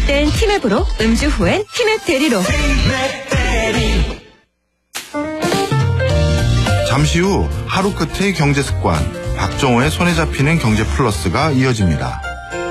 힘들 땐 티맵으로, 음주 후엔 티맵 대리로. 잠시 후 하루 끝의 경제 습관, 박정호의 손에 잡히는 경제 플러스가 이어집니다.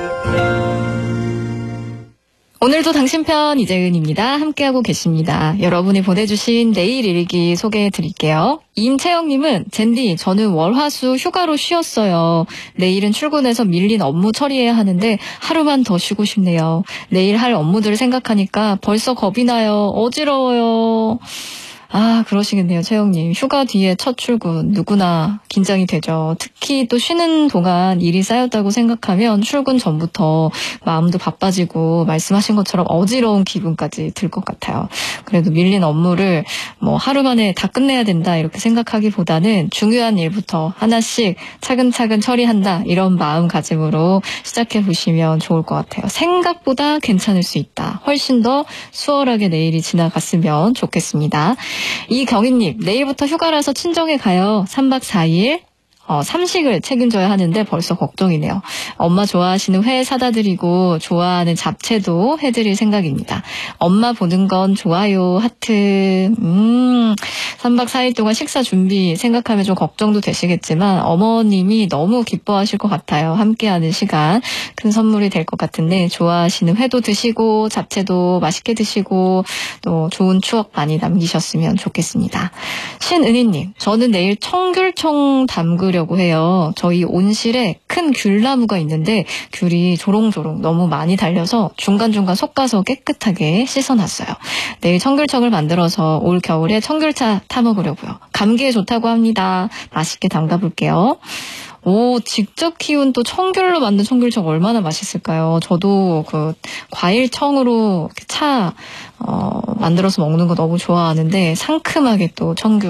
오늘도 당신 편 이재은입니다. 함께하고 계십니다. 여러분이 보내주신 내일 일기 소개해드릴게요. 임채영님은 젠디 저는 월화수 휴가로 쉬었어요. 내일은 출근해서 밀린 업무 처리해야 하는데 하루만 더 쉬고 싶네요. 내일 할 업무들을 생각하니까 벌써 겁이 나요. 어지러워요. 아, 그러시겠네요, 채영님. 휴가 뒤에 첫 출근, 누구나 긴장이 되죠. 특히 또 쉬는 동안 일이 쌓였다고 생각하면 출근 전부터 마음도 바빠지고 말씀하신 것처럼 어지러운 기분까지 들 것 같아요. 그래도 밀린 업무를 하루 만에 다 끝내야 된다 이렇게 생각하기보다는 중요한 일부터 하나씩 차근차근 처리한다 이런 마음가짐으로 시작해 보시면 좋을 것 같아요. 생각보다 괜찮을 수 있다. 훨씬 더 수월하게 내일이 지나갔으면 좋겠습니다. 이경희님, 내일부터 휴가라서 친정에 가요. 3박 4일. 삼식을 책임져야 하는데 벌써 걱정이네요. 엄마 좋아하시는 회 사다 드리고 좋아하는 잡채도 해드릴 생각입니다. 엄마 보는 건 좋아요. 하트. 3박 4일 동안 식사 준비 생각하면 좀 걱정도 되시겠지만 어머님이 너무 기뻐하실 것 같아요. 함께하는 시간 큰 선물이 될 것 같은데 좋아하시는 회도 드시고 잡채도 맛있게 드시고 또 좋은 추억 많이 남기셨으면 좋겠습니다. 신은희님, 저는 내일 청귤청 담그려고 해요. 저희 온실에 큰 귤나무가 있는데 귤이 조롱조롱 너무 많이 달려서 중간중간 솎아서 깨끗하게 씻어놨어요. 내일 청귤청을 만들어서 올 겨울에 청귤차 타먹으려고요. 감기에 좋다고 합니다. 맛있게 담가볼게요. 오, 직접 키운 또 청귤로 만든 청귤청 얼마나 맛있을까요? 저도 그 과일청으로 이렇게 차 만들어서 먹는 거 너무 좋아하는데 상큼하게 또 청귤